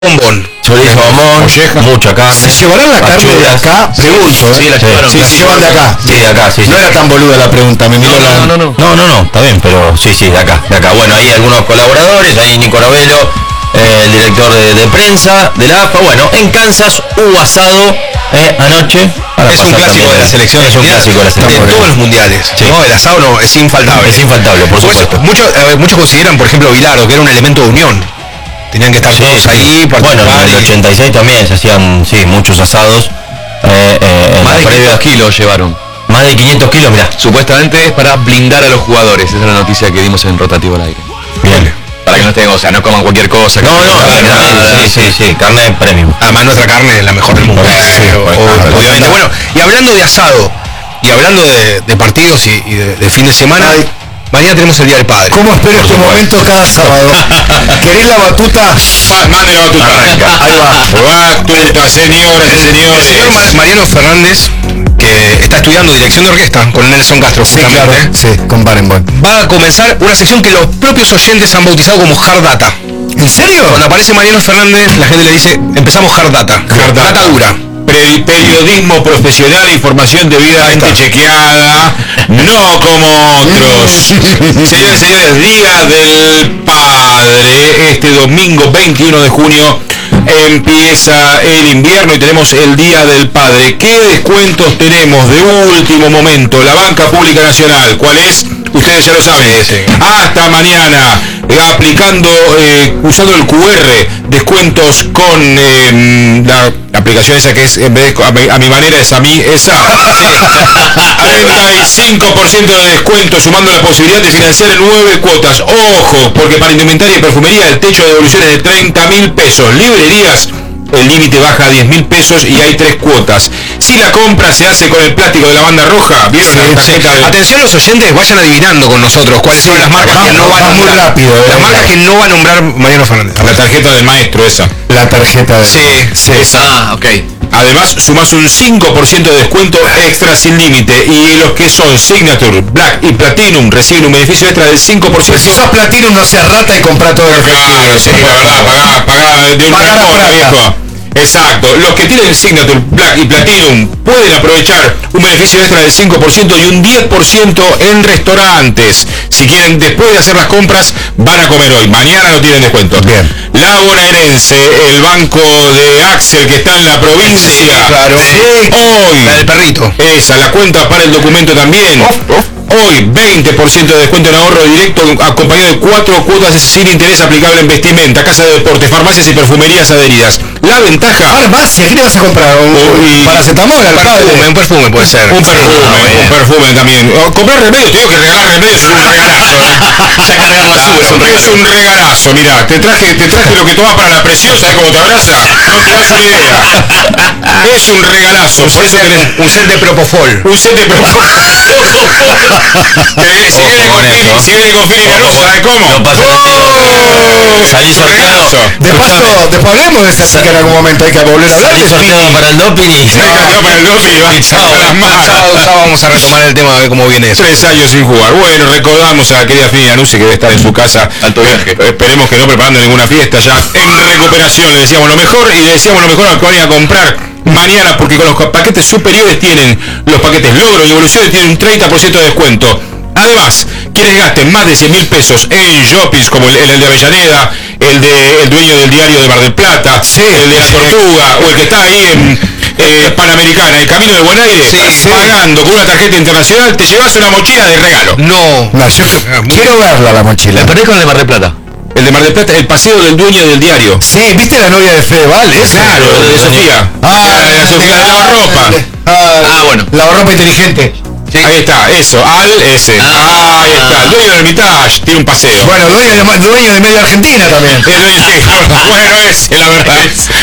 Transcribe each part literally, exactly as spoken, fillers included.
bombón. Chorizo, bombón, mucho acá. ¿Se llevarán la carne de acá? Pregunto, ¿eh? Sí, la llevaron. Sí, Sí, se llevan de acá. Sí, de acá, sí. No sí. era tan boluda la pregunta, me miró No, la... no, no, no, no, no, no, está bien, pero sí, sí, de acá, de acá. Bueno, hay algunos colaboradores, ahí Nico Novello, eh, el director de, de prensa de la A F A. Bueno, en Kansas hubo asado eh, anoche. Es un clásico de la selección, es un clásico de la selección. De todos los mundiales, Sí. ¿no? El asado no, es infaltable. Es infaltable, por Pues, supuesto. muchos, eh, muchos consideran, por ejemplo, Bilardo, que era un elemento de unión. Tenían que estar Sí, todos sí. ahí, Bueno, participar. en el y- ochenta y seis también se hacían, sí, muchos asados. Eh, eh, en Más la de previa. quinientos kilos llevaron. Más de quinientos kilos, mirá. Supuestamente es para blindar a los jugadores. Esa es la noticia que dimos en Rotativo al Aire. Bien. Para que no estén, o sea, no coman cualquier cosa. No, que- no, nada. sí, sí, sí, carne premium. Además nuestra carne es la mejor del mundo. Sí, Eh, pues, o- claro. obviamente. Bueno, y hablando de asado, y hablando de, de partidos y, y de, de fin de semana, Ay. mañana tenemos el Día del Padre. ¿Cómo espero este momento cada sábado? ¿Querés la batuta? Mande la batuta. Arranca. Ahí va. Batuta, señoras y El señores. señor Ma- Mariano Fernández, que está estudiando dirección de orquesta con Nelson Castro, Sí, claro. justamente, Sí, con Barenboim. va a comenzar una sección que los propios oyentes han bautizado como Hard Data. ¿En serio? Cuando aparece Mariano Fernández, la gente le dice, empezamos Hard Data. Hard Data. Data dura. Pre- periodismo profesional, información debidamente chequeada, no como otros. Señores y señores, Día del Padre. Este domingo veintiuno de junio empieza el invierno y tenemos el Día del Padre. ¿Qué descuentos tenemos de último momento? La Banca Pública Nacional, ¿cuál es? Ustedes ya lo saben. Sí, sí. Hasta mañana, eh, aplicando, eh, usando el Q R, descuentos con eh, la, la aplicación esa que es, en vez de, a, mi, a mi manera es a mí, esa. treinta y cinco por ciento de descuento, sumando la posibilidad de financiar en nueve cuotas. Ojo, porque para indumentaria y perfumería el techo de devolución es de treinta mil pesos. Librerías, el límite baja a diez mil pesos y hay tres cuotas. Si la compra se hace con el plástico de la banda roja, ¿vieron la tarjeta de... Atención los oyentes, vayan adivinando con nosotros cuáles son las marcas vamos, que no van a vamos muy nombrar. rápido, eh. Las marcas que no va a nombrar Mariano Fernández. La tarjeta del maestro esa. La tarjeta de... Sí, sí. Ah, ok. Además, sumás un cinco por ciento de descuento extra sin límite. Y los que son Signature, Black y Platinum reciben un beneficio extra del cinco por ciento. Pues si sos Platinum, no seas rata y comprá todo lo que Claro, sí, la verdad, pagá, pagá de una Pagá la cuota, plata. viejo. Exacto. Los que tienen Signature, Black y Platinum pueden aprovechar un beneficio extra del cinco por ciento y un diez por ciento en restaurantes. Si quieren, después de hacer las compras, van a comer hoy. Mañana no tienen descuento. Bien. La Bonaerense, el banco de Axel que está en la provincia. Sí, claro. Hoy. La del perrito. Esa, la cuenta para el documento también. Hoy, veinte por ciento de descuento en ahorro directo acompañado de cuatro cuotas sin interés aplicable en vestimenta, casa de deportes, farmacias y perfumerías adheridas. La ventaja... Farmacia, ¿qué te vas a comprar? ¿Un, Uy. un paracetamol al padre? Perfume, un perfume puede ser. Un perfume, un perfume también. O comprar remedios, te digo que regalar remedios es un regalazo. Ya cargar basura. Es un, es un regalazo, mirá, te traje, te traje lo que tomas para la presión, ¿sabes cómo te abraza? No te das una idea. Es un regalazo, por eso tenés Un set de Propofol. un set de perfume. Que si viene con con Fili, eso. si viene con Fili Caruso, ¿sabes cómo? No pasa ¡Oh! Salí sorteado. Regalazo. De paso, después hablemos de esa chica en algún momento, hay que volver a hablar. Salí sorteado para el doping y... Sí, campeón para el doping y va a Chao. las manos. Sábado, sábado vamos a retomar el tema a ver cómo viene eso. Tres años sin jugar. Bueno, recordamos a la querida Fini Anunci que debe estar en su casa. Alto viaje. Eh, Esperemos que no preparando ninguna fiesta ya. En recuperación le decíamos lo mejor y le decíamos lo mejor a que vayan a comprar mañana porque con los paquetes superiores tienen los paquetes Logro y Evoluciones tienen un treinta por ciento de descuento. Además, quienes gasten más de cien mil pesos en shoppings como el, el de Avellaneda, el de el dueño del diario de Mar del Plata, el de la Tortuga o el que está ahí en eh, Panamericana, el Camino del Buen Aire, Sí. pagando con una tarjeta internacional, te llevas una mochila de regalo. No. No, yo quiero verla la mochila. La perdés con el de Mar del Plata. El de Mar del Plata, el paseo del dueño del diario. Sí, ¿viste la novia de Fedeval? Ese. Claro, de Sofía. Ah, de la Sofía de lavarropa. Ah, bueno. Lavarropa inteligente. Ahí está, eso, al ese. Ah. Ahí está, el dueño del Hermitage tiene un paseo. Bueno, dueño de, dueño de media Argentina también. El dueño, sí, bueno, ese, la verdad.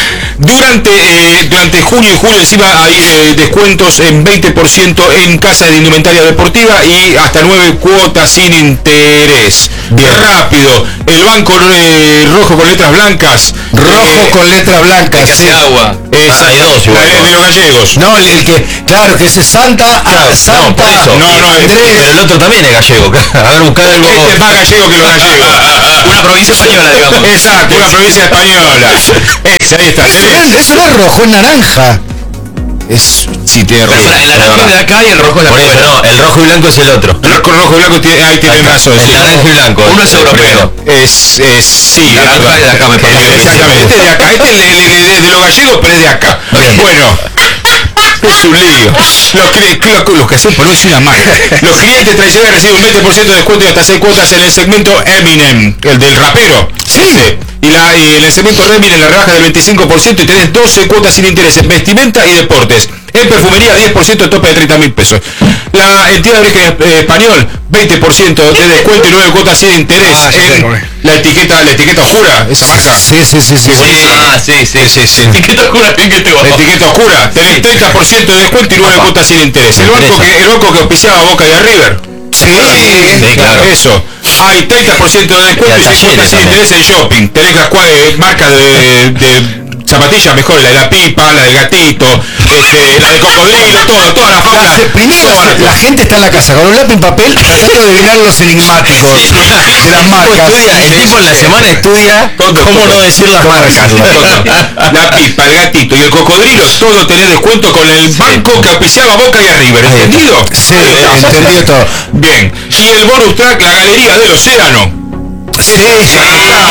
Durante, eh, durante junio y julio encima hay eh, descuentos en veinte por ciento en casas de indumentaria deportiva y hasta nueve cuotas sin interés. Bien. Rápido, el banco eh, rojo con letras blancas. Rojo eh, con letras blancas. Sí, agua. Es, Ah, hay dos, igual, la de, ¿no? de los gallegos. No, el, el que, claro, que ese Santa, Claro, ah, Santa, no, por eso. No, no, Pero Andrés. el otro también es gallego. A ver, buscar algo. Este es más gallego que los gallegos. Una provincia española, digamos. Exacto, una provincia española. Ese, ahí está. Eso, tenés. no, eso no es rojo, es naranja. Es, Sí, tiene Pero razón. pará, el naranja es de acá y el rojo es de Por eso, afuera. no, el rojo y blanco es el otro. Con rojo y blanco tiene, ahí tiene razón. El sí. naranja y blanco. Uno es el europeo. primero. Es, es, sí, Naranja es de acá, me parece. Exactamente, este es de acá, este es de, de- de- de los gallegos, pero es de acá. Bueno, es un lío. Los, cli- cli- los que hacen por hoy es una marca. Los clientes tradicionales reciben un veinte por ciento de descuento y hasta seis cuotas en el segmento Eminem, el del rapero. Sí. Ese. Y, la, y en el segmento Remil en la rebaja del veinticinco por ciento y tenés doce cuotas sin interés en vestimenta y deportes. En perfumería diez por ciento de tope de treinta mil pesos. La entidad de origen eh, español, veinte por ciento de descuento y nueve cuotas sin interés Ah, ya sé, en correcto. la etiqueta, la etiqueta oscura, esa marca. sí, sí, sí, sí. sí. Ah, sí, sí, sí, sí. Etiqueta oscura, etiqueta La etiqueta oscura, tenés treinta por ciento de descuento y nueve cuotas sin interés. El banco que, el banco que auspiciaba a Boca y a River. Sí, Sí, claro. Eso. Hay treinta por ciento de descuento Y y a seis cuotas sin talleres interés en shopping. Tenés las cua- eh, marcas de, de zapatillas mejor, la de la pipa, la del gatito, este, la de cocodrilo, todo, toda la fauna. La- primero toda la, la gente está en la casa con un lápiz y papel tratando de adivinar los enigmáticos de las marcas. Estudia, el tipo en la semana estudia cómo no decir las marcas. La pipa, el gatito y el cocodrilo, todo tenés descuento con el banco que auspiciaba Boca y a River, ¿entendido? Sí, entendió todo. Bien. Y el bonus track, la galería del océano. Sí, sí.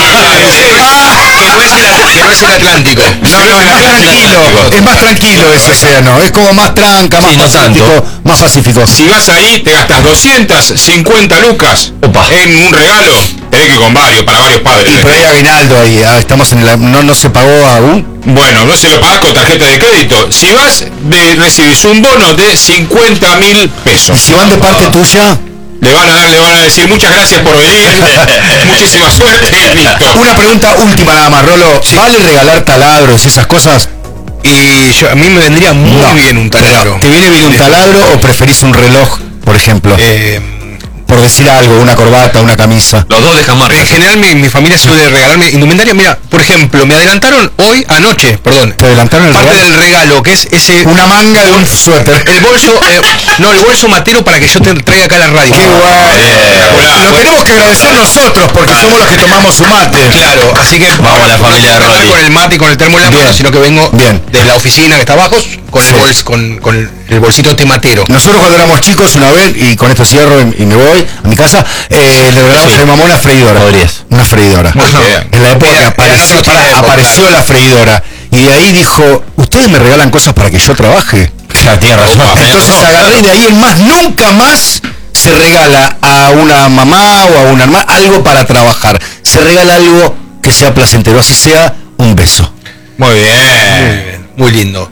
Que no es el, que no es el Atlántico. No, no, Es más tranquilo, es más tranquilo ese océano, es como más tranca, más Sí, no pacífico, tanto. más pacífico. Si vas ahí, te gastas doscientas cincuenta lucas Opa. en un regalo. Tenés que ir con varios, para varios padres. Pero hay aguinaldo ahí, ah, estamos en el, no, no se pagó aún. Bueno, no se lo pagás con tarjeta de crédito. Si vas, de, recibís un bono de cincuenta mil Y pesos. si van de parte tuya, Le van a dar, le van a decir muchas gracias por venir, muchísima suerte y listo. una pregunta última nada más, Rolo, ¿vale regalar taladros y esas cosas? Y yo, a mí me vendría muy No. bien un taladro. ¿Te viene bien un taladro o preferís un reloj, por ejemplo? Eh, por decir algo, una corbata, una camisa. Los dos dejan en marcas. general mi, mi familia suele regalarme indumentaria. Mira, por ejemplo, me adelantaron hoy, anoche, perdón, ¿Te adelantaron el parte regalo? del regalo, que es ese... Una manga de un suéter. El bolso, eh, no, el bolso matero para que yo te traiga acá a la radio. Qué guay. Lo tenemos que agradecer nosotros porque somos los que tomamos su mate. Claro, así que Vamos a la familia de no Rolly. con el mate y con el termo en la Bien. mano, sino que vengo Bien. de la oficina que está abajo con Sí. el bols, con, con el bolsito tematero. Nosotros cuando éramos chicos una vez, y con esto cierro y, y me voy a mi casa, eh, le regalamos a mi mamá una freidora. Podrías. Una freidora. Muy bien. En la época Era- que apareció, era la pará, época, apareció la freidora. Y de ahí dijo, ¿ustedes me regalan cosas para que yo trabaje? Claro, tiene razón. Entonces agarré y de ahí en más, nunca más se regala a una mamá o a una hermana algo para trabajar. Se regala algo que sea placentero, así sea un beso. Muy bien. Muy bien, muy lindo.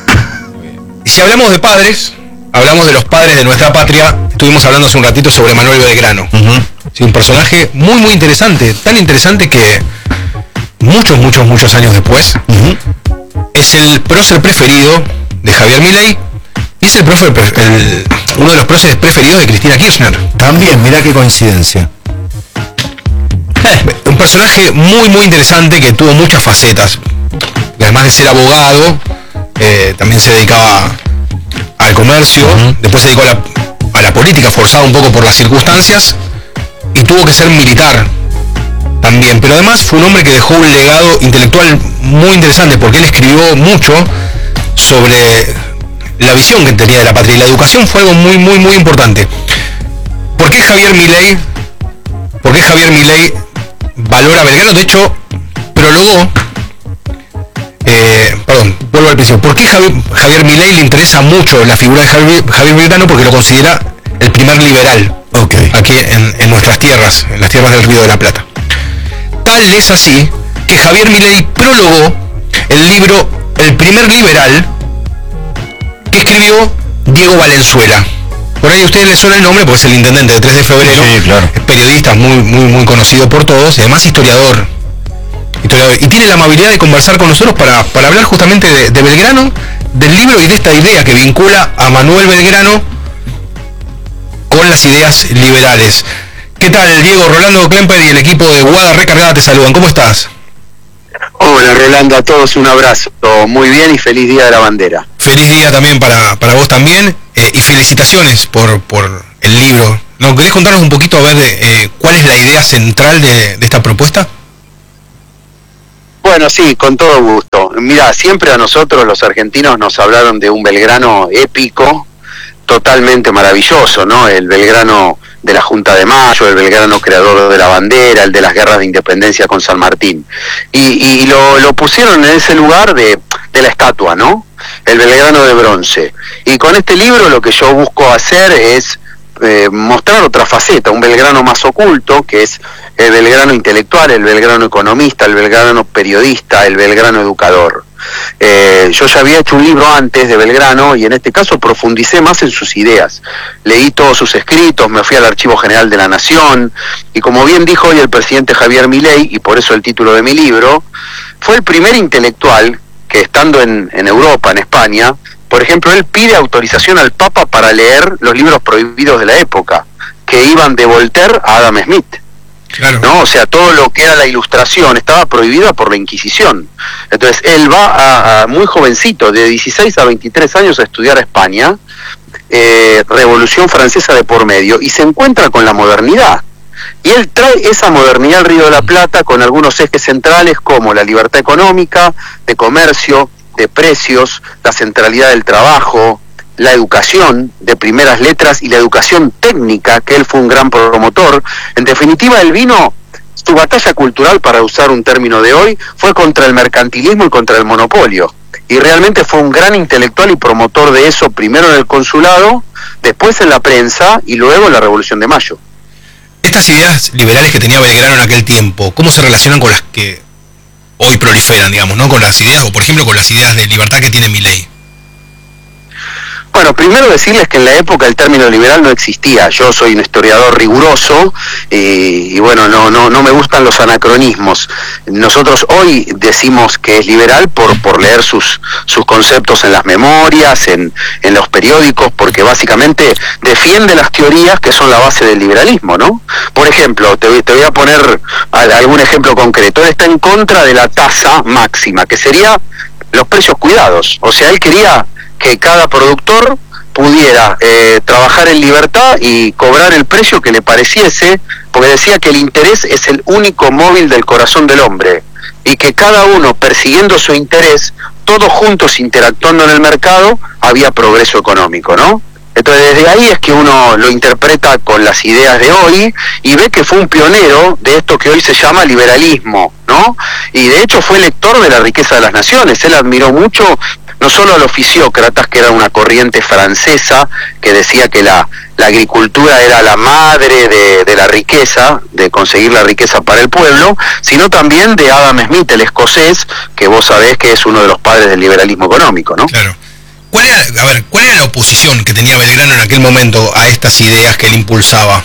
Y si hablamos de padres, hablamos de los padres de nuestra patria. Estuvimos hablando hace un ratito sobre Manuel Belgrano. Sí, un personaje muy muy interesante, tan interesante que muchos, muchos, muchos años después es el prócer preferido de Javier Milei y es el prócer pre- el- uno de los próceres preferidos de Cristina Kirchner. También, mirá qué coincidencia. Un personaje muy muy interesante que tuvo muchas facetas. Y además de ser abogado, eh, también se dedicaba al comercio, después se dedicó a la, a la política, forzado un poco por las circunstancias, y tuvo que ser militar también. Pero además fue un hombre que dejó un legado intelectual muy interesante, porque él escribió mucho sobre la visión que tenía de la patria, y la educación fue algo muy muy muy importante. ¿Por qué Javier Milei? ¿Por qué Javier Milei valora a Belgrano? De hecho, prologó, eh, perdón, vuelvo al principio. ¿Por qué Javier, Javier Milei le interesa mucho la figura de Javier, Javier Belgrano? Porque lo considera el primer liberal Ok. aquí en, en nuestras tierras, en las tierras del Río de la Plata. Tal es así que Javier Milei prologó el libro El primer liberal que escribió Diego Valenzuela. Por ahí a ustedes les suena el nombre porque es el intendente de tres de febrero. Sí, claro. Es periodista muy, muy, muy conocido por todos y además historiador. historiador, y tiene la amabilidad de conversar con nosotros para, para hablar justamente de, de Belgrano, del libro y de esta idea que vincula a Manuel Belgrano con las ideas liberales. ¿Qué tal, Diego? Rolando Klemper y el equipo de Guada Recargada te saludan. ¿Cómo estás? Hola, Rolando, a todos un abrazo. Muy bien y feliz Día de la Bandera. Feliz día también para, para vos también, eh, y felicitaciones por, por el libro. ¿No querés contarnos un poquito a ver eh, cuál es la idea central de, de esta propuesta? Bueno, sí, con todo gusto. Mira, siempre a nosotros los argentinos nos hablaron de un Belgrano épico, totalmente maravilloso, ¿no? El Belgrano de la Junta de Mayo, el Belgrano creador de la bandera, el de las guerras de independencia con San Martín. Y, y lo, lo pusieron en ese lugar de, de la estatua, ¿no? El Belgrano de bronce. Y con este libro lo que yo busco hacer es eh, mostrar otra faceta, un Belgrano más oculto, que es el Belgrano intelectual, el Belgrano economista, el Belgrano periodista, el Belgrano educador. Eh, yo ya había hecho un libro antes de Belgrano y en este caso profundicé más en sus ideas. Leí todos sus escritos, me fui al Archivo General de la Nación y, como bien dijo hoy el presidente Javier Milei, y por eso el título de mi libro, fue el primer intelectual que, estando en, en Europa, en España, por ejemplo, él pide autorización al Papa para leer los libros prohibidos de la época, que iban de Voltaire a Adam Smith. Claro. ¿No? O sea, todo lo que era la Ilustración estaba prohibida por la Inquisición. Entonces él va a, a muy jovencito, de dieciséis a veintitrés años, a estudiar a España, eh, Revolución Francesa de por medio, y se encuentra con la modernidad. Y él trae esa modernidad al Río de la Plata con algunos ejes centrales como la libertad económica, de comercio, de precios, la centralidad del trabajo, la educación de primeras letras y la educación técnica, que él fue un gran promotor. En definitiva, él vino, su batalla cultural, para usar un término de hoy, fue contra el mercantilismo y contra el monopolio. Y realmente fue un gran intelectual y promotor de eso, primero en el consulado, después en la prensa y luego en la Revolución de Mayo. Estas ideas liberales que tenía Belgrano en aquel tiempo, ¿cómo se relacionan con las que hoy proliferan, digamos, ¿no? Con las ideas, o por ejemplo con las ideas de libertad que tiene Milei? Bueno, primero decirles que en la época el término liberal no existía. Yo soy un historiador riguroso y, y bueno, no, no, no me gustan los anacronismos. Nosotros hoy decimos que es liberal por, por leer sus, sus conceptos en las memorias, en, en los periódicos, porque básicamente defiende las teorías que son la base del liberalismo, ¿no? Por ejemplo, te, te voy a poner algún ejemplo concreto. Él está en contra de la tasa máxima, que sería los precios cuidados. O sea, él quería que cada productor pudiera eh, trabajar en libertad y cobrar el precio que le pareciese, porque decía que el interés es el único móvil del corazón del hombre, y que cada uno persiguiendo su interés, todos juntos interactuando en el mercado, había progreso económico, ¿no? Entonces desde ahí es que uno lo interpreta con las ideas de hoy y ve que fue un pionero de esto que hoy se llama liberalismo, ¿no? Y de hecho fue lector de La riqueza de las naciones. Él admiró mucho no solo a los fisiócratas, que era una corriente francesa que decía que la, la agricultura era la madre de, de la riqueza, de conseguir la riqueza para el pueblo, sino también de Adam Smith, el escocés, que vos sabés que es uno de los padres del liberalismo económico, ¿no? Claro. ¿Cuál era, a ver, ¿cuál era la oposición que tenía Belgrano en aquel momento a estas ideas que él impulsaba?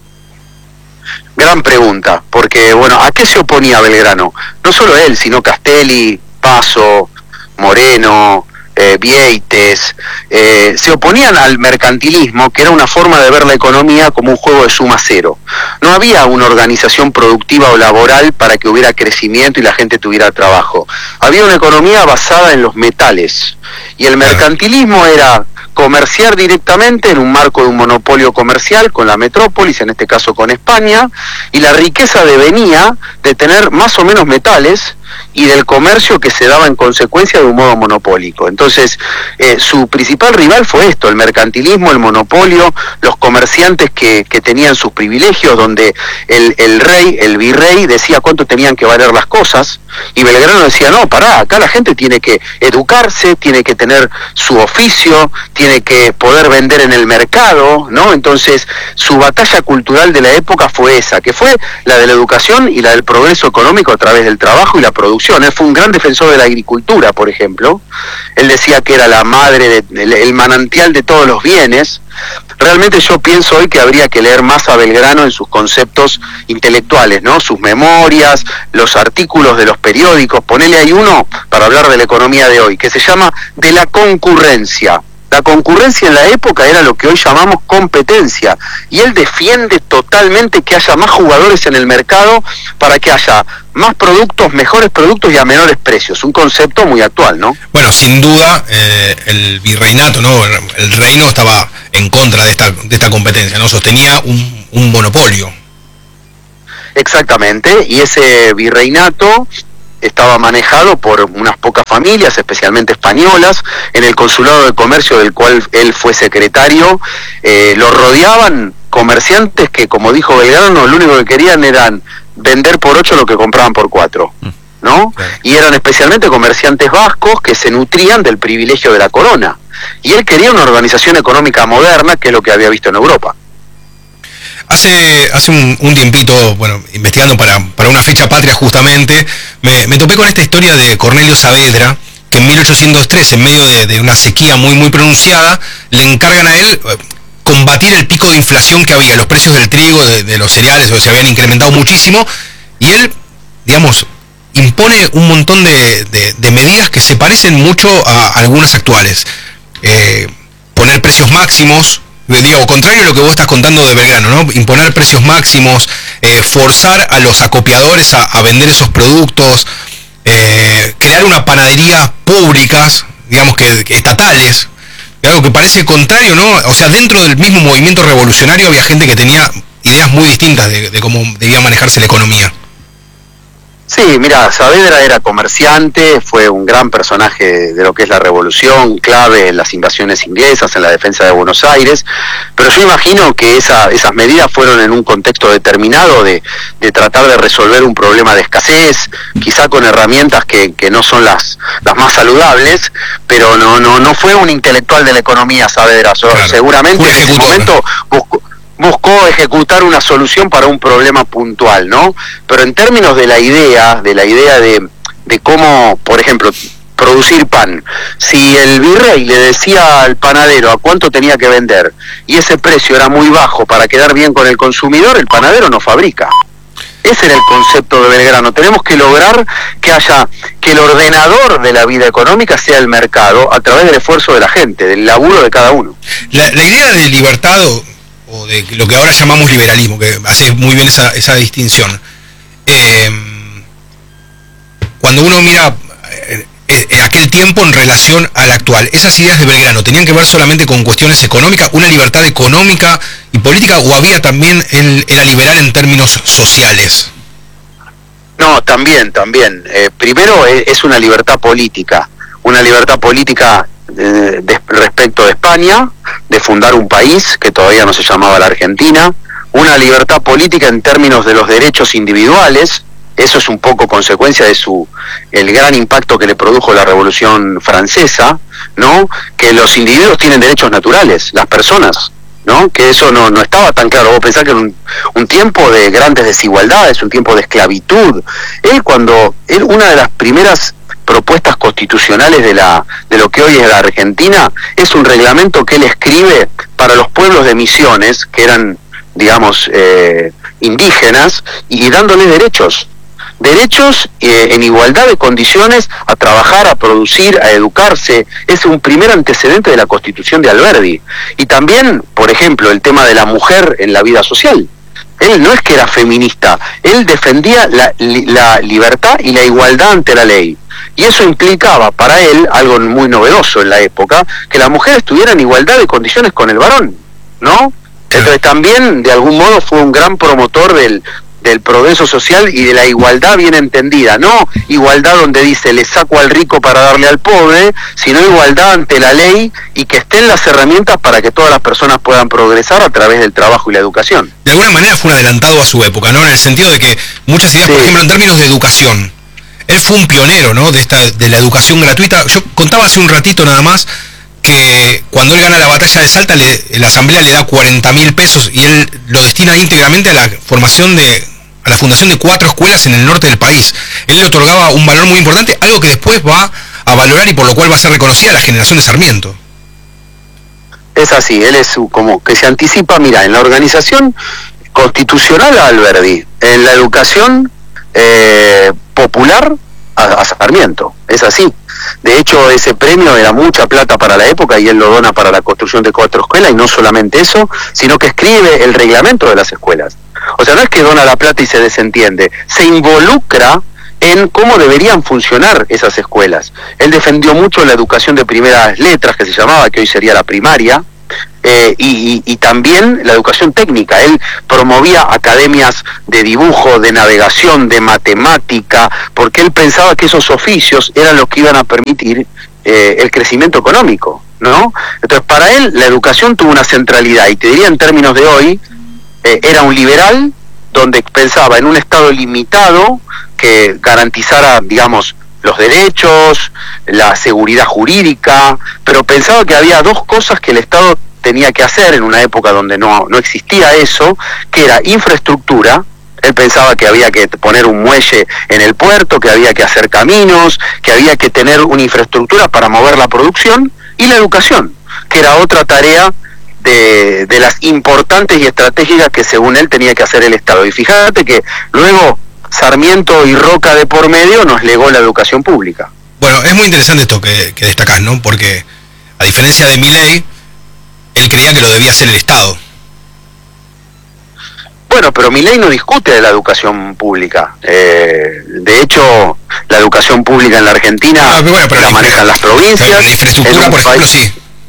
Gran pregunta, porque, bueno, ¿a qué se oponía Belgrano? No solo él, sino Castelli, Paso, Moreno, eh, Vieites, eh, se oponían al mercantilismo, que era una forma de ver la economía como un juego de suma cero. No había una organización productiva o laboral para que hubiera crecimiento y la gente tuviera trabajo. Había una economía basada en los metales, y el mercantilismo era comerciar directamente en un marco de un monopolio comercial con la metrópolis, en este caso con España, y la riqueza devenía de tener más o menos metales y del comercio que se daba en consecuencia de un modo monopólico. Entonces, eh, su principal rival fue esto, el mercantilismo, el monopolio, los comerciantes que, que tenían sus privilegios, donde el, el rey, el virrey, decía cuánto tenían que valer las cosas, y Belgrano decía, no, pará, acá la gente tiene que educarse, tiene que tener su oficio, tiene que poder vender en el mercado, ¿no? Entonces, su batalla cultural de la época fue esa, que fue la de la educación y la del progreso económico a través del trabajo y la producción. Él fue un gran defensor de la agricultura, por ejemplo. Él decía que era la madre, de, el, el manantial de todos los bienes. Realmente yo pienso hoy que habría que leer más a Belgrano en sus conceptos intelectuales, ¿no? Sus memorias, los artículos de los periódicos. Ponele ahí uno para hablar de la economía de hoy, que se llama De la concurrencia. La concurrencia en la época era lo que hoy llamamos competencia, y él defiende totalmente que haya más jugadores en el mercado para que haya más productos, mejores productos y a menores precios. Un concepto muy actual, ¿no? Bueno, sin duda, eh, el virreinato, ¿no? El reino estaba en contra de esta, de esta competencia, ¿no? Sostenía un, un monopolio. Exactamente, y ese virreinato estaba manejado por unas pocas familias, especialmente españolas. En el Consulado de Comercio, del cual él fue secretario, eh, lo rodeaban comerciantes que, como dijo Belgrano, lo único que querían eran vender por ocho lo que compraban por cuatro, ¿no? Y eran especialmente comerciantes vascos que se nutrían del privilegio de la corona. Y él quería una organización económica moderna, que es lo que había visto en Europa. Hace hace un, un tiempito, bueno, investigando para, para una fecha patria justamente, me, me topé con esta historia de Cornelio Saavedra, que en mil ochocientos tres, en medio de, de una sequía muy muy pronunciada, le encargan a él eh, combatir el pico de inflación que había. Los precios del trigo, de, de los cereales, se habían incrementado muchísimo, y él, digamos, impone un montón de, de, de medidas que se parecen mucho a algunas actuales. Eh, poner precios máximos, digo, contrario a lo que vos estás contando de Belgrano, ¿no? Imponer precios máximos, eh, forzar a los acopiadores a, a vender esos productos, eh, crear unas panaderías públicas, digamos que, que estatales, algo que parece contrario, ¿no? O sea, dentro del mismo movimiento revolucionario había gente que tenía ideas muy distintas de, de cómo debía manejarse la economía. Sí, mira, Saavedra era comerciante, fue un gran personaje de lo que es la revolución, clave en las invasiones inglesas, en la defensa de Buenos Aires, pero yo imagino que esa, esas medidas fueron en un contexto determinado de, de tratar de resolver un problema de escasez, quizá con herramientas que, que no son las, las más saludables, pero no, no, no fue un intelectual de la economía, Saavedra. Claro. Seguramente en ese momento buscó buscó ejecutar una solución para un problema puntual, ¿no? Pero en términos de la idea, de la idea de, de cómo, por ejemplo, producir pan, si el virrey le decía al panadero a cuánto tenía que vender y ese precio era muy bajo para quedar bien con el consumidor, el panadero no fabrica. Ese era el concepto de Belgrano. Tenemos que lograr que haya, que el ordenador de la vida económica sea el mercado a través del esfuerzo de la gente, del laburo de cada uno. La, la idea de libertad, o de lo que ahora llamamos liberalismo, que hace muy bien esa, esa distinción. Eh, cuando uno mira eh, eh, aquel tiempo en relación al actual, esas ideas de Belgrano, ¿tenían que ver solamente con cuestiones económicas, una libertad económica y política, o había también, él era liberal en términos sociales? No, también, también. Eh, primero es, es una libertad política, una libertad política De, de, respecto de España, de fundar un país que todavía no se llamaba la Argentina, una libertad política en términos de los derechos individuales. Eso es un poco consecuencia de su el gran impacto que le produjo la Revolución Francesa, ¿no? Que los individuos tienen derechos naturales, las personas, ¿no? Que eso no, no estaba tan claro. Vos pensás que en un, un tiempo de grandes desigualdades, un tiempo de esclavitud, él cuando, él una de las primeras propuestas constitucionales de la de lo que hoy es la Argentina es un reglamento que él escribe para los pueblos de Misiones, que eran, digamos, eh, indígenas, y dándoles derechos, derechos eh, en igualdad de condiciones a trabajar, a producir, a educarse. Es un primer antecedente de la Constitución de Alberdi. Y también, por ejemplo, el tema de la mujer en la vida social. Él no es que era feminista, él defendía la, la libertad y la igualdad ante la ley. Y eso implicaba para él, algo muy novedoso en la época, que la mujer estuviera en igualdad de condiciones con el varón, ¿no? Entonces también, de algún modo, fue un gran promotor del, del progreso social y de la igualdad bien entendida. No igualdad donde dice, le saco al rico para darle al pobre, sino igualdad ante la ley y que estén las herramientas para que todas las personas puedan progresar a través del trabajo y la educación. De alguna manera fue un adelantado a su época, ¿no? En el sentido de que muchas ideas, sí. Por ejemplo, en términos de educación, él fue un pionero, ¿no? De esta, de la educación gratuita. Yo contaba hace un ratito nada más que cuando él gana la batalla de Salta, le, la asamblea le da cuarenta mil pesos y él lo destina íntegramente a la formación de a la fundación de cuatro escuelas en el norte del país. Él le otorgaba un valor muy importante, algo que después va a valorar y por lo cual va a ser reconocida la generación de Sarmiento. Es así, él es como que se anticipa, mira, en la organización constitucional a Alberdi, en la educación eh, popular a, a Sarmiento, es así. De hecho, ese premio era mucha plata para la época y él lo dona para la construcción de cuatro escuelas, y no solamente eso, sino que escribe el reglamento de las escuelas. O sea, no es que dona la plata y se desentiende, se involucra en cómo deberían funcionar esas escuelas. Él defendió mucho la educación de primeras letras, que se llamaba, que hoy sería la primaria, eh, y, y, y también la educación técnica. Él promovía academias de dibujo, de navegación, de matemática, porque él pensaba que esos oficios eran los que iban a permitir eh, el crecimiento económico, ¿no? Entonces, para él, la educación tuvo una centralidad, y te diría en términos de hoy, eh, era un liberal, donde pensaba en un Estado limitado que garantizara, digamos, los derechos, la seguridad jurídica, pero pensaba que había dos cosas que el Estado tenía que hacer en una época donde no, no existía eso, que era infraestructura. Él pensaba que había que poner un muelle en el puerto, que había que hacer caminos, que había que tener una infraestructura para mover la producción, y la educación, que era otra tarea de, de las importantes y estratégicas que según él tenía que hacer el Estado. Y fíjate que luego Sarmiento y Roca de por medio nos legó la educación pública. Bueno, es muy interesante esto que, que destacás, ¿no? Porque a diferencia de Milei, él creía que lo debía hacer el Estado. Bueno, pero Milei no discute de la educación pública. Eh, de hecho, la educación pública en la Argentina ah, bueno, pero la, la manejan las provincias. Pero la infraestructura, por ejemplo, sí.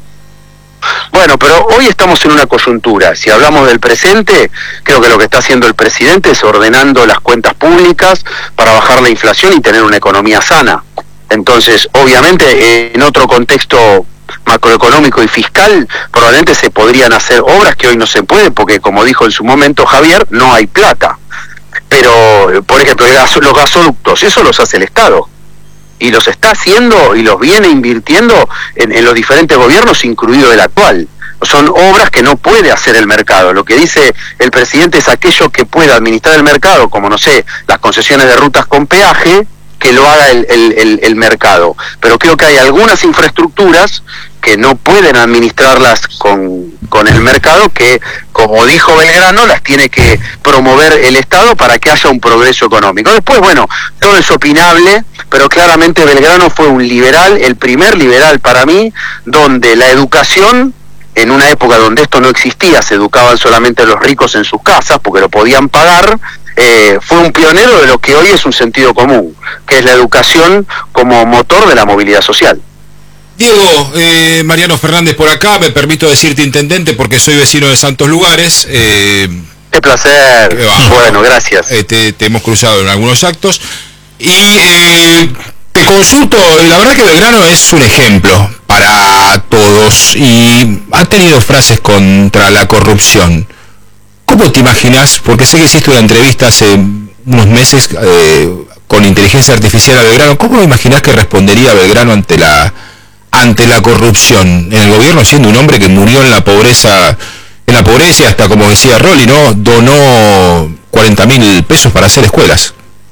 Bueno, pero hoy estamos en una coyuntura. Si hablamos del presente, creo que lo que está haciendo el presidente es ordenando las cuentas públicas para bajar la inflación y tener una economía sana. Entonces, obviamente, en otro contexto macroeconómico y fiscal, probablemente se podrían hacer obras que hoy no se puede, porque como dijo en su momento Javier, no hay plata. Pero, por ejemplo, los gasoductos, eso los hace el Estado. Y los está haciendo y los viene invirtiendo en, en los diferentes gobiernos, incluido el actual. Son obras que no puede hacer el mercado. Lo que dice el presidente es aquello que pueda administrar el mercado, como, no sé, las concesiones de rutas con peaje, que lo haga el, el, el, el mercado. Pero creo que hay algunas infraestructuras que no pueden administrarlas con, con el mercado, que, como dijo Belgrano, las tiene que promover el Estado para que haya un progreso económico. Después, bueno, todo es opinable, pero claramente Belgrano fue un liberal, el primer liberal para mí, donde la educación, en una época donde esto no existía, se educaban solamente los ricos en sus casas porque lo podían pagar, eh, fue un pionero de lo que hoy es un sentido común, que es la educación como motor de la movilidad social. Diego, eh, Mariano Fernández por acá, me permito decirte intendente porque soy vecino de Santos Lugares. Eh, Qué placer, eh, bueno, gracias. Eh, te, te hemos cruzado en algunos actos y eh, te consulto, la verdad que Belgrano es un ejemplo para todos y ha tenido frases contra la corrupción. ¿Cómo te imaginas? Porque sé que hiciste una entrevista hace unos meses eh, con inteligencia artificial a Belgrano. ¿Cómo imaginás que respondería Belgrano ante la ante la corrupción en el gobierno, siendo un hombre que murió en la pobreza, en la pobreza y hasta, como decía Rolly, ¿no?, donó cuarenta mil pesos para hacer escuelas?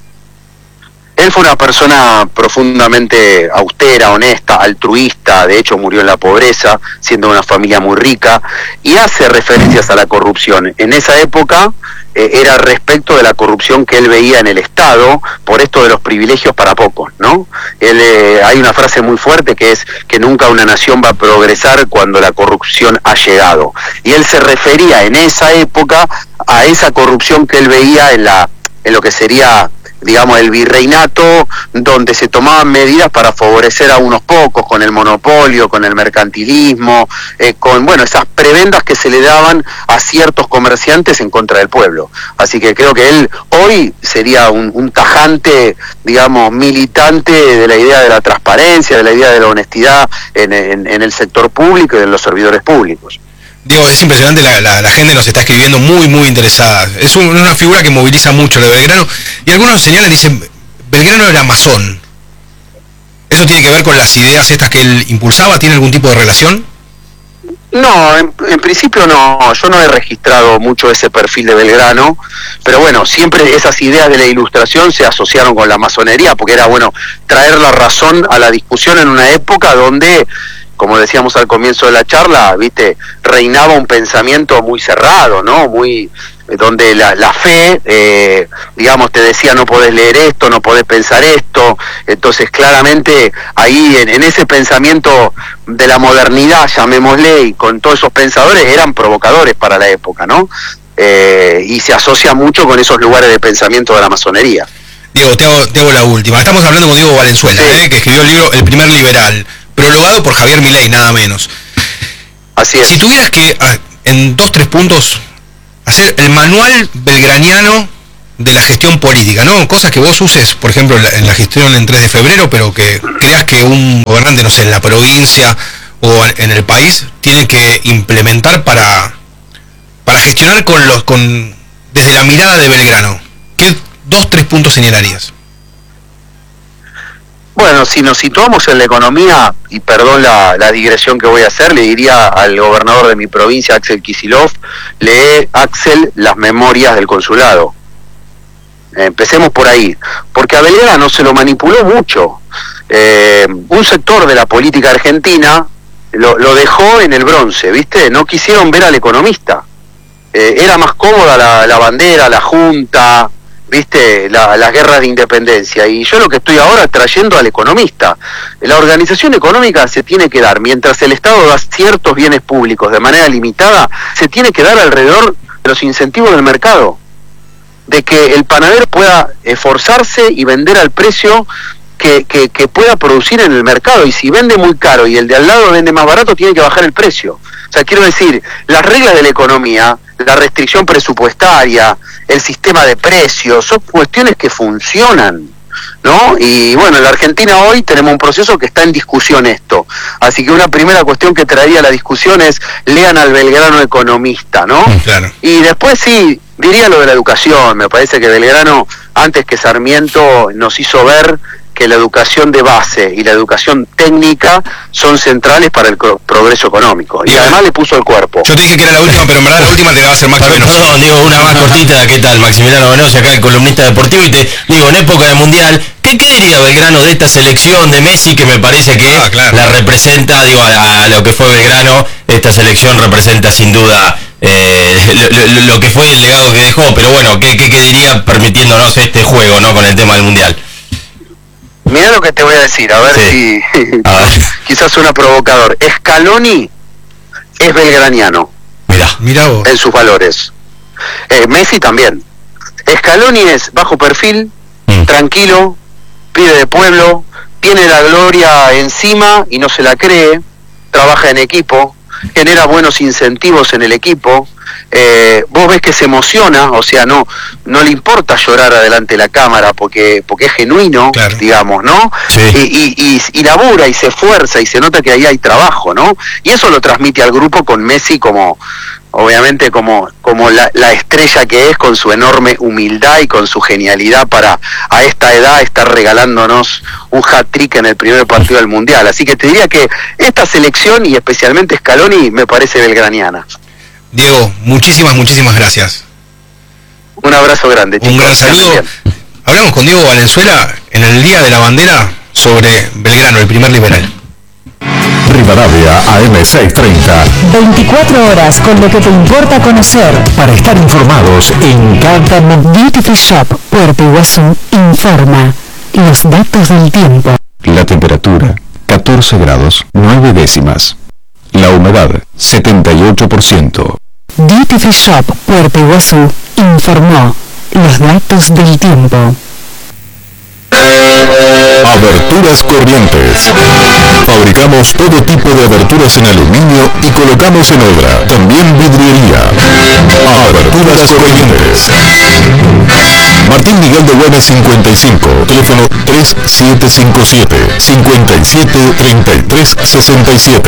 Él fue una persona profundamente austera, honesta, altruista. De hecho murió en la pobreza, siendo una familia muy rica, y hace referencias a la corrupción. En esa época eh, era respecto de la corrupción que él veía en el Estado, por esto de los privilegios para pocos, ¿no? Él, eh, hay una frase muy fuerte que es que nunca una nación va a progresar cuando la corrupción ha llegado. Y él se refería en esa época a esa corrupción que él veía en la en lo que sería, digamos, el virreinato, donde se tomaban medidas para favorecer a unos pocos, con el monopolio, con el mercantilismo, eh, con, bueno, esas prebendas que se le daban a ciertos comerciantes en contra del pueblo. Así que creo que él hoy sería un, un tajante, digamos, militante de la idea de la transparencia, de la idea de la honestidad en, en, en el sector público y en los servidores públicos. Diego, es impresionante, la, la, la gente nos está escribiendo muy, muy interesada. Es un, una figura que moviliza mucho lo de Belgrano. Y algunos señalan, dicen, Belgrano era masón. ¿Eso tiene que ver con las ideas estas que él impulsaba? ¿Tiene algún tipo de relación? No, en, en principio no, yo no he registrado mucho ese perfil de Belgrano, pero bueno, siempre esas ideas de la ilustración se asociaron con la masonería, porque era bueno traer la razón a la discusión en una época donde, como decíamos al comienzo de la charla, viste, reinaba un pensamiento muy cerrado, ¿no? Muy donde la, la fe, eh, digamos, te decía no podés leer esto, no podés pensar esto, entonces claramente ahí en, en ese pensamiento de la modernidad, llamémosle, y con todos esos pensadores eran provocadores para la época, ¿no? Eh, y se asocia mucho con esos lugares de pensamiento de la masonería. Diego, te hago, te hago la última. Estamos hablando con Diego Valenzuela, sí. eh, que escribió el libro El primer liberal, prologado por Javier Milei, nada menos. Así es. Si tuvieras que, en dos, tres puntos, hacer el manual belgraniano de la gestión política, ¿no? Cosas que vos uses, por ejemplo, en la gestión en tres de febrero, pero que creas que un gobernante, no sé, en la provincia o en el país, tiene que implementar para, para gestionar con los, con, desde la mirada de Belgrano. ¿Qué dos, tres puntos señalarías? Bueno, si nos situamos en la economía, y perdón la, la digresión que voy a hacer, le diría al gobernador de mi provincia, Axel Kicillof, lee, Axel, las memorias del consulado. Eh, empecemos por ahí, porque a Belgrano se lo manipuló mucho. Eh, un sector de la política argentina lo, lo dejó en el bronce, ¿viste? No quisieron ver al economista. Eh, era más cómoda la, la bandera, la junta, viste, la, las guerras de independencia, y yo lo que estoy ahora trayendo al economista. La organización económica se tiene que dar, mientras el Estado da ciertos bienes públicos de manera limitada, se tiene que dar alrededor de los incentivos del mercado, de que el panadero pueda esforzarse y vender al precio que, que, que pueda producir en el mercado, y si vende muy caro y el de al lado vende más barato, tiene que bajar el precio. O sea, quiero decir, las reglas de la economía, la restricción presupuestaria, el sistema de precios, son cuestiones que funcionan, ¿no? Y bueno, en la Argentina hoy tenemos un proceso que está en discusión esto. Así que una primera cuestión que traería a la discusión es, lean al Belgrano economista, ¿no? Claro. Y después sí, diría lo de la educación. Me parece que Belgrano, antes que Sarmiento, nos hizo ver que la educación de base y la educación técnica son centrales para el progreso económico. Y Bien. Además le puso el cuerpo. Yo te dije que era la última, pero en verdad la última te la va a hacer Max Perdón, Veloz. perdón, digo, una más cortita, ¿qué tal? Maximiliano Veloz, acá el columnista deportivo, y te digo, en época de Mundial, ¿qué, qué diría Belgrano de esta selección de Messi, que me parece que Ah, claro. la representa, digo, a, a lo que fue Belgrano? Esta selección representa sin duda eh, lo, lo, lo que fue el legado que dejó, pero bueno, ¿qué, qué, qué diría permitiéndonos este juego, ¿no? Con el tema del Mundial. Mirá lo que te voy a decir, a ver Sí. si A ver. quizás suena provocador. Scaloni es belgraniano Mirá. Mirá vos. en sus valores. Eh, Messi también. Scaloni es bajo perfil, Mm. tranquilo, pibe de pueblo, tiene la gloria encima y no se la cree, trabaja en equipo, genera buenos incentivos en el equipo. Eh, vos ves que se emociona, o sea, no no le importa llorar adelante de la cámara porque porque es genuino, Claro. digamos, ¿no? Sí. Y, y, y, y labura y se esfuerza y se nota que ahí hay trabajo, ¿no? Y eso lo transmite al grupo con Messi como, obviamente, como, como la, la estrella que es, con su enorme humildad y con su genialidad para a esta edad estar regalándonos un hat-trick en el primer partido del Mundial. Así que te diría que esta selección, y especialmente Scaloni, me parece belgraniana. Diego, muchísimas, muchísimas gracias. Un abrazo grande, chicos. Un gran saludo. Bien. Hablamos con Diego Valenzuela en el Día de la Bandera sobre Belgrano, el primer liberal. Rivadavia A M seiscientos treinta. veinticuatro horas con lo que te importa conocer. Para estar informados en cada momento. Beauty Free Shop, Puerto Iguazú, informa los datos del tiempo. La temperatura, catorce grados, nueve décimas. La humedad, setenta y ocho por ciento. Beauty Free Shop, Puerto Iguazú, informó los datos del tiempo. Aberturas Corrientes. Fabricamos todo tipo de aberturas en aluminio y colocamos en obra. También vidriería. Aberturas Corrientes. Martín Miguel de Güemes cincuenta y cinco, teléfono tres siete cinco siete, cinco siete, tres tres seis siete.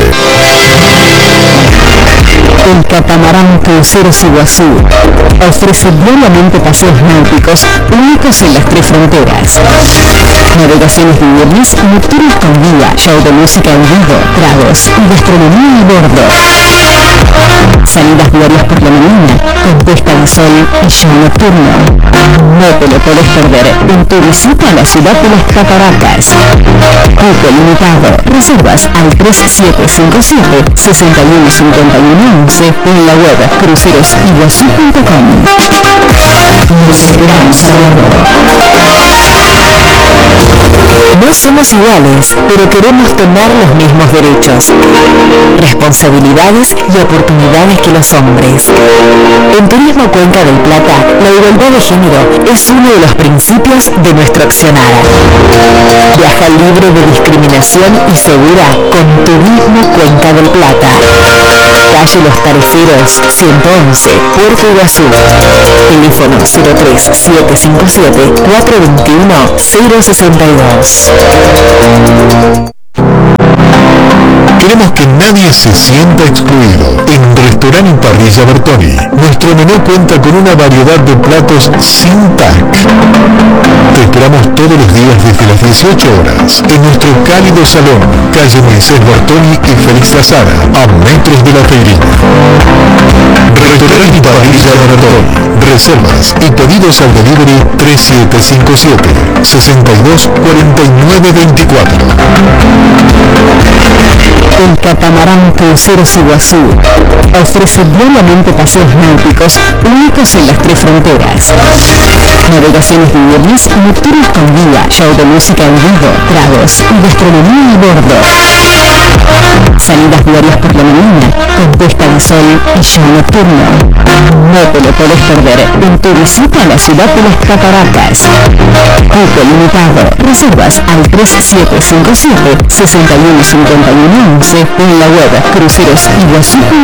El catamarán Cruceros Iguazú ofrece diariamente paseos náuticos únicos en las tres fronteras. Navegaciones diurnas y nocturnas con guía, show de música en vivo, tragos y gastronomía a bordo. Salidas diarias por la mañana, con puesta de sol y show nocturno. No te lo podés perder en tu visita a la ciudad de las Cataratas. Cupo limitado. Reservas al tres siete cinco siete, seis uno cinco uno once o en la web crucerosiguazú punto com. Nos esperamos a No somos iguales, pero queremos tener los mismos derechos, responsabilidades y oportunidades que los hombres. En Turismo Cuenca del Plata, la igualdad de género es uno de los principios de nuestro accionar. Viaja libre de discriminación y segura con Turismo Cuenca del Plata. Calle Los Tareferos, ciento once, Puerto Iguazú. Teléfono cero tres siete cinco siete, cuatro dos uno, cero seis dos. Queremos que nadie se sienta excluido. En Restaurante y Parrilla Bertoni, nuestro menú cuenta con una variedad de platos sin tac. Te esperamos todos los días desde las dieciocho horas en nuestro cálido salón, calle Moisés Bertoni y Félix Lazara, a metros de la Feirina. Restaurante y Parrilla Bertoni. Reservas y pedidos al delivery tres siete cinco siete, seis dos cuatro nueve dos cuatro. El catamarán Cruceros Iguazú ofrece diariamente paseos náuticos únicos en las tres fronteras. Navegaciones diurnas y nocturnas con guía, show de música en vivo, tragos y gastronomía a bordo. Salidas diarias por la mañana, con puesta de sol y show nocturno. No te lo podés perder en tu visita a la ciudad de las Cataratas. Cupo limitado. Reservas al tres siete cinco siete, seis uno cinco uno once o en la web crucerosiguazú punto com.